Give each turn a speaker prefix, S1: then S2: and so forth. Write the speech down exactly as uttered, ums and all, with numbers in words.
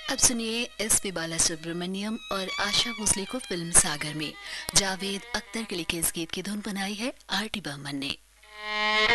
S1: अब सुनिए S P Balasubrahmanyam और आशा भोसले को फिल्म सागर में जावेद अख्तर के लिखे इस गीत की धुन बनाई है आर टी बर्मन ने।